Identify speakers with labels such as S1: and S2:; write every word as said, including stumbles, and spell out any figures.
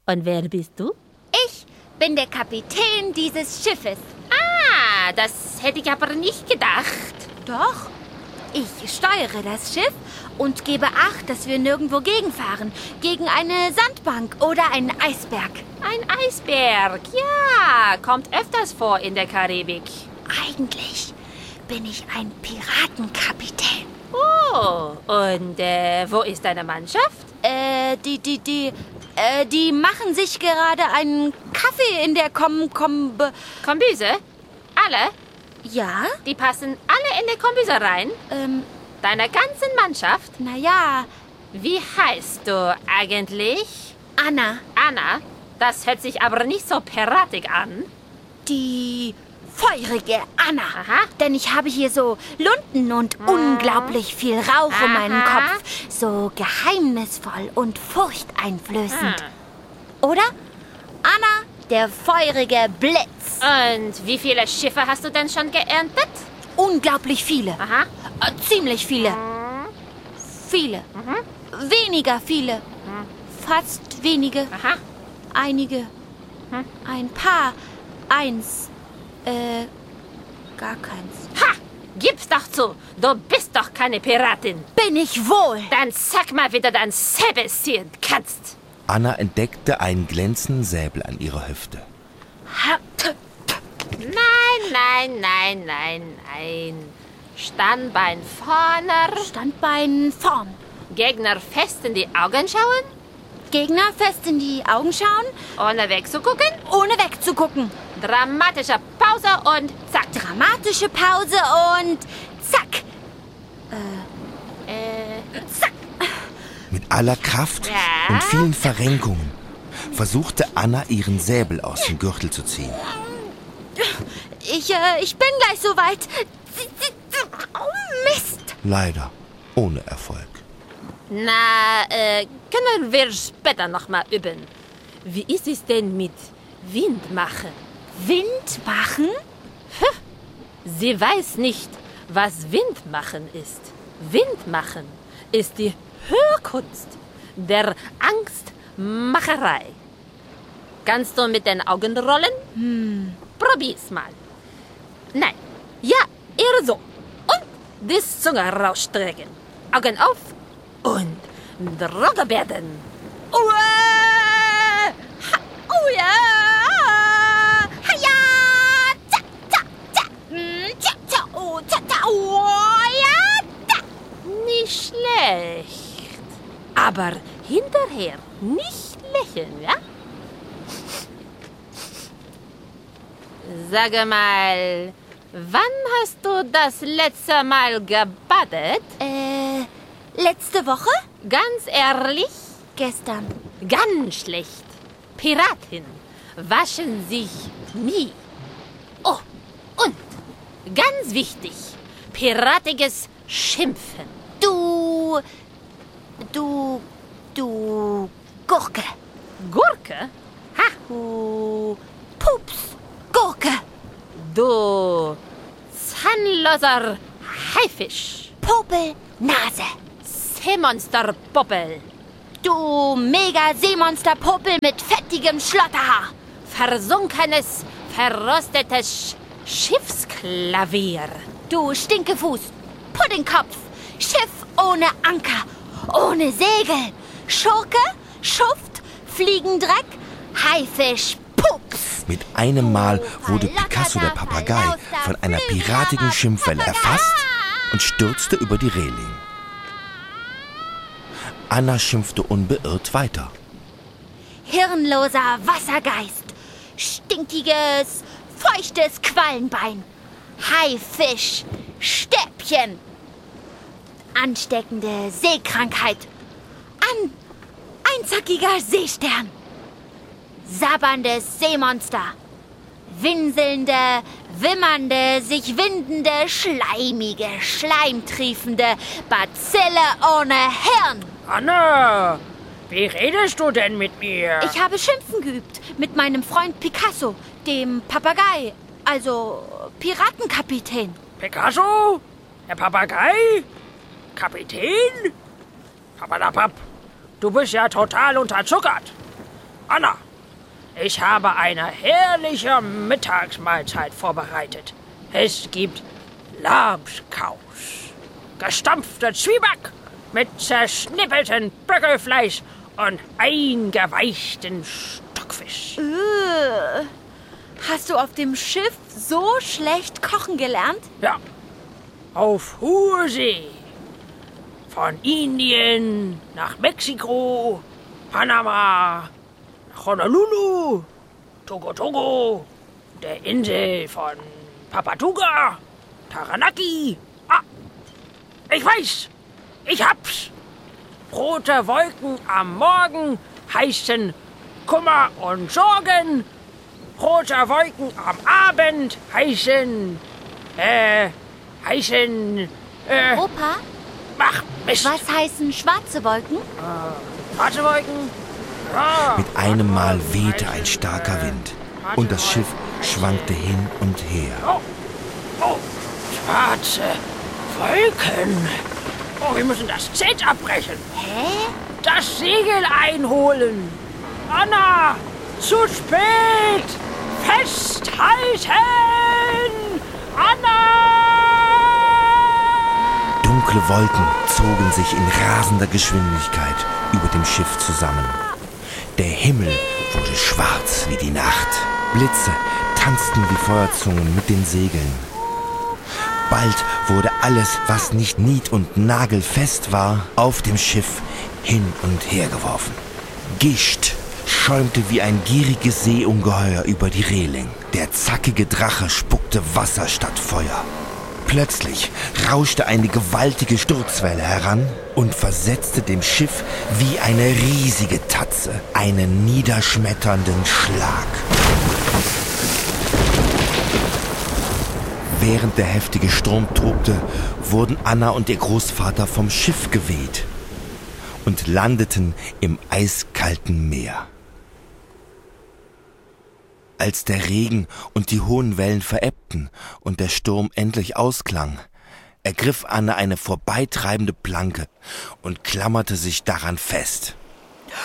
S1: Und wer bist du?
S2: Ich bin der Kapitän dieses Schiffes.
S1: Ah, das hätte ich aber nicht gedacht.
S2: Doch, ich steuere das Schiff und gebe Acht, dass wir nirgendwo gegenfahren. Gegen eine Sandbank oder einen Eisberg.
S1: Ein Eisberg, ja, kommt öfters vor in der Karibik.
S2: Eigentlich bin ich ein Piratenkapitän.
S1: Oh, und äh, wo ist deine Mannschaft?
S2: Äh, die, die, die, äh, die machen sich gerade einen Kaffee in der Kom... Kom...
S1: Kombüse? Alle?
S2: Ja?
S1: Die passen alle in die Kombüse rein?
S2: Ähm,
S1: Deiner ganzen Mannschaft?
S2: naja,
S1: Wie heißt du eigentlich?
S2: Anna,
S1: Anna? Das hört sich aber nicht so piratig an.
S2: die feurige Anna.
S1: Aha.
S2: Denn ich habe hier so Lunden und unglaublich viel Rauch um meinen
S1: Aha.
S2: Kopf. So geheimnisvoll und furchteinflößend.
S1: Hm.
S2: Oder? Anna, der feurige Blitz.
S1: Und wie viele Schiffe hast du denn schon geerntet?
S2: Unglaublich viele.
S1: Aha.
S2: Äh, ziemlich viele. Viele. Weniger viele. Fast wenige.
S1: Aha.
S2: Einige. Ein paar. Eins. Äh, gar keins.
S1: Ha! Gib's doch zu! Du bist doch keine Piratin!
S2: Bin ich wohl.
S1: Dann sag mal, wie du dein Säbel ziehen kannst!
S3: Anna entdeckte einen glänzenden Säbel an ihrer Hüfte.
S2: Ha, t-
S1: Nein, nein, nein, nein, nein. Standbein vorne,
S2: Standbein vorn.
S1: Gegner fest in die Augen schauen,
S2: Gegner fest in die Augen schauen,
S1: ohne wegzugucken,
S2: ohne wegzugucken.
S1: dramatische Pause und zack.
S2: Dramatische Pause und zack.
S1: Äh,
S2: Zack.
S3: Mit aller Kraft
S1: Ja?
S3: und vielen Verrenkungen versuchte Anna, ihren Säbel aus dem Gürtel zu ziehen.
S2: Ich, äh, ich bin gleich soweit. Oh, Mist.
S3: Leider ohne Erfolg.
S1: na, äh, können wir später nochmal üben. Wie ist es denn mit Wind machen?
S2: Wind machen?
S1: Sie weiß nicht, was Wind machen ist. Wind machen ist die Hörkunst der Angstmacherei. Kannst du mit den Augen rollen? Hm. Probier's mal. Nein. Ja, eher so. Und die Zunge rausstrecken. Augen auf und droge werden.
S2: Uah! Ha, oh ja! Ha ja! Za, za, za. Mm, za, za, oh, za, za, oh ja! Da.
S1: Nicht schlecht. Aber hinterher nicht lächeln, ja? Sag mal, wann hast du das letzte Mal gebadet?
S2: Äh, letzte Woche?
S1: Ganz ehrlich?
S2: Gestern.
S1: Ganz schlecht. Piraten waschen sich nie. Oh, und ganz wichtig, piratiges Schimpfen.
S2: Du, du, du Gurke.
S1: Gurke? Ha,
S2: Du Pups. Gurke.
S1: du zahnloser Haifisch.
S2: Popelnase.
S1: Seemonsterpoppel.
S2: Du Mega-Seemonster Popel mit fettigem Schlotterhaar.
S1: Versunkenes, verrostetes Schiffsklavier.
S2: Du Stinkefuß. Puddingkopf. Schiff ohne Anker. Ohne Segel. Schurke. Schuft. Fliegendreck. Haifisch. Pups.
S3: Mit einem Mal wurde Picasso der Papagei von einer piratigen Schimpfwelle erfasst und stürzte über die Reling. Anna schimpfte unbeirrt weiter.
S2: Hirnloser Wassergeist. Stinkiges, feuchtes Quallenbein. Haifisch. Stäbchen. Ansteckende Seekrankheit. An einzackiger Seestern. Sabberndes Seemonster. Winselnde, wimmernde, sich windende, schleimige, schleimtriefende Bazille ohne Hirn.
S4: Anna, wie redest du denn mit mir?
S2: Ich habe Schimpfen geübt mit meinem Freund Picasso, dem Papagei, also Piratenkapitän.
S4: Picasso? Der Papagei? Kapitän? Papadapap, du bist ja total unterzuckert. Anna, ich habe eine herrliche Mittagsmahlzeit vorbereitet. Es gibt Labskaus, gestampfte Zwieback mit zerschnippeltem Böckelfleisch und eingeweichten Stockfisch.
S2: Äh, hast du auf dem Schiff so schlecht kochen gelernt?
S4: Ja, auf hoher See. Von Indien nach Mexiko, Panama, nach Honolulu, Togo Togo, der Insel von Papatuga, Taranaki. Ah, ich weiß, ich hab's. Rote Wolken am Morgen heißen Kummer und Sorgen. Rote Wolken am Abend heißen, äh, heißen, äh,
S2: Opa,
S4: mach Mist.
S2: was heißen schwarze Wolken?
S4: Schwarze Wolken? Ja.
S3: Mit einem Mal wehte ein starker Wind und das Schiff schwankte hin und her.
S4: Oh, oh, schwarze Wolken. Oh, wir müssen das Zelt abbrechen.
S2: Hä?
S4: Das Segel einholen. Anna, zu spät. Festhalten. Anna!
S3: Dunkle Wolken zogen sich in rasender Geschwindigkeit über dem Schiff zusammen. Der Himmel wurde schwarz wie die Nacht. Blitze tanzten wie Feuerzungen mit den Segeln. Bald wurde alles, was nicht nied- und nagelfest war, auf dem Schiff hin und her geworfen. Gischt schäumte wie ein gieriges Seeungeheuer über die Reling. Der zackige Drache spuckte Wasser statt Feuer. Plötzlich rauschte eine gewaltige Sturzwelle heran und versetzte dem Schiff wie eine riesige Tatze einen niederschmetternden Schlag. Während der heftige Sturm tobte, wurden Anna und ihr Großvater vom Schiff geweht und landeten im eiskalten Meer. Als der Regen und die hohen Wellen verebbten und der Sturm endlich ausklang, ergriff Anna eine vorbeitreibende Planke und klammerte sich daran fest.